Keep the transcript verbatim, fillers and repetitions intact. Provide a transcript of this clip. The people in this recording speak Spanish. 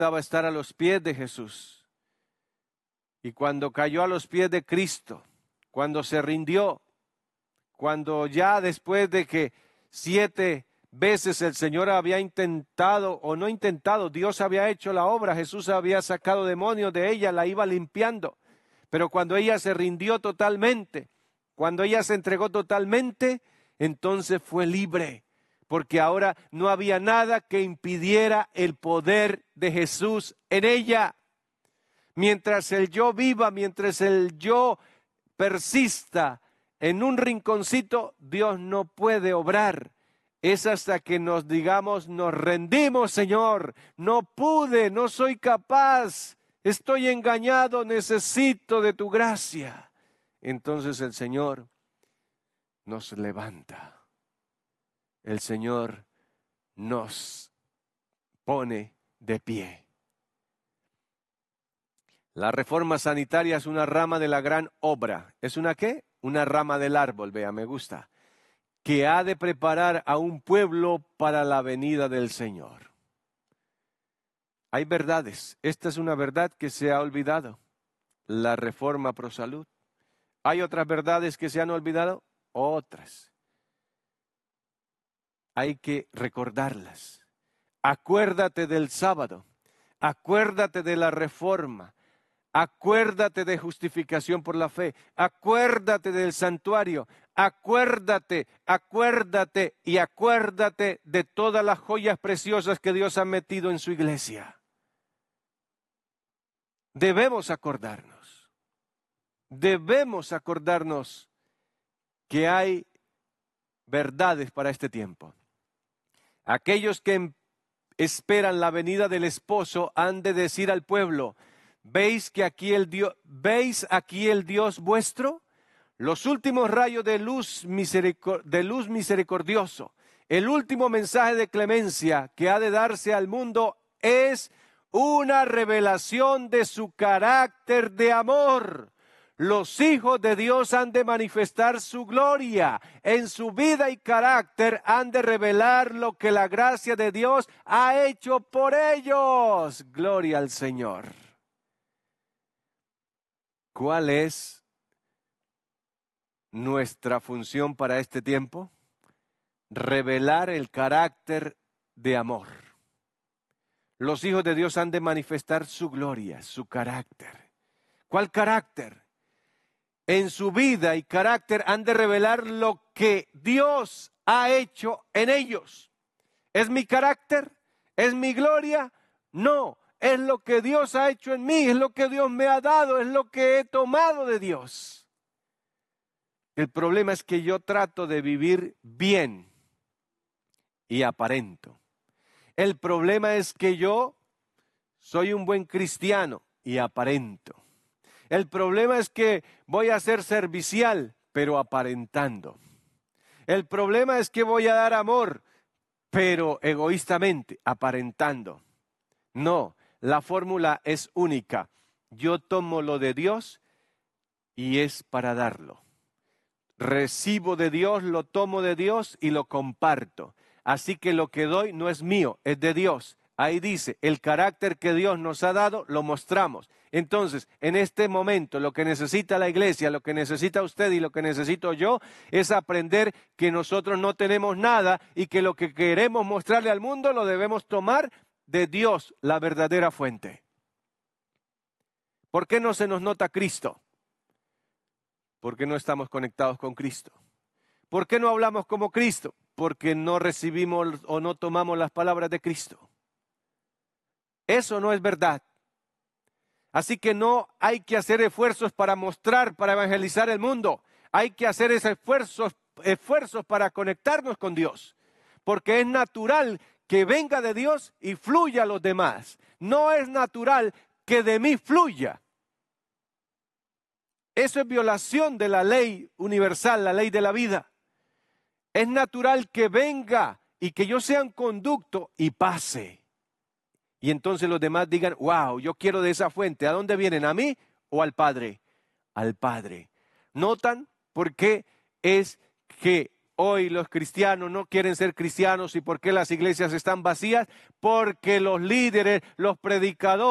a estar a los pies de Jesús. Y cuando cayó a los pies de Cristo, cuando se rindió, cuando ya después de que siete veces el Señor había intentado, o no intentado, Dios había hecho la obra, Jesús había sacado demonios de ella, la iba limpiando. Pero cuando ella se rindió totalmente, cuando ella se entregó totalmente, entonces fue libre, porque ahora no había nada que impidiera el poder de Jesús en ella. Mientras el yo viva, mientras el yo persista en un rinconcito, Dios no puede obrar. Es hasta que nos digamos, nos rendimos, Señor, no pude, no soy capaz, estoy engañado, necesito de tu gracia. Entonces el Señor nos levanta. El Señor nos pone de pie. La reforma sanitaria es una rama de la gran obra. ¿Es una qué? Una rama del árbol, vea, me gusta. Que ha de preparar a un pueblo para la venida del Señor. Hay verdades. Esta es una verdad que se ha olvidado. La reforma pro salud. ¿Hay otras verdades que se han olvidado? Otras. Hay que recordarlas. Acuérdate del sábado. Acuérdate de la reforma. Acuérdate de justificación por la fe. Acuérdate del santuario. Acuérdate, acuérdate y acuérdate de todas las joyas preciosas que Dios ha metido en su iglesia. Debemos acordarnos. Debemos acordarnos que hay verdades para este tiempo. Aquellos que esperan la venida del esposo han de decir al pueblo: ¿Veis que aquí el Dios, veis aquí el Dios vuestro? Los últimos rayos de luz, misericor, de luz misericordioso, el último mensaje de clemencia que ha de darse al mundo es una revelación de su carácter de amor. Los hijos de Dios han de manifestar su gloria. En su vida y carácter han de revelar lo que la gracia de Dios ha hecho por ellos. Gloria al Señor. ¿Cuál es nuestra función para este tiempo? Revelar el carácter de amor. Los hijos de Dios han de manifestar su gloria, su carácter. ¿Cuál carácter? En su vida y carácter han de revelar lo que Dios ha hecho en ellos. ¿Es mi carácter? ¿Es mi gloria? No. Es lo que Dios ha hecho en mí, es lo que Dios me ha dado, es lo que he tomado de Dios. El problema es que yo trato de vivir bien y aparento. El problema es que yo soy un buen cristiano y aparento. El problema es que voy a ser servicial, pero aparentando. El problema es que voy a dar amor, pero egoístamente, aparentando. No. La fórmula es única. Yo tomo lo de Dios y es para darlo. Recibo de Dios, lo tomo de Dios y lo comparto. Así que lo que doy no es mío, es de Dios. Ahí dice, el carácter que Dios nos ha dado, lo mostramos. Entonces, en este momento, lo que necesita la iglesia, lo que necesita usted y lo que necesito yo, es aprender que nosotros no tenemos nada y que lo que queremos mostrarle al mundo lo debemos tomar de Dios, la verdadera fuente. ¿Por qué no se nos nota Cristo? Porque no estamos conectados con Cristo. ¿Por qué no hablamos como Cristo? Porque no recibimos o no tomamos las palabras de Cristo. Eso no es verdad. Así que no hay que hacer esfuerzos para mostrar, para evangelizar el mundo. Hay que hacer esos esfuerzos, esfuerzos para conectarnos con Dios. Porque es natural que venga de Dios y fluya a los demás. No es natural que de mí fluya. Eso es violación de la ley universal, la ley de la vida. Es natural que venga y que yo sea un conducto y pase. Y entonces los demás digan, wow, yo quiero de esa fuente. ¿A dónde vienen? ¿A mí o al Padre? Al Padre. ¿Notan por qué es que hoy los cristianos no quieren ser cristianos y por qué las iglesias están vacías? Porque los líderes, los predicadores,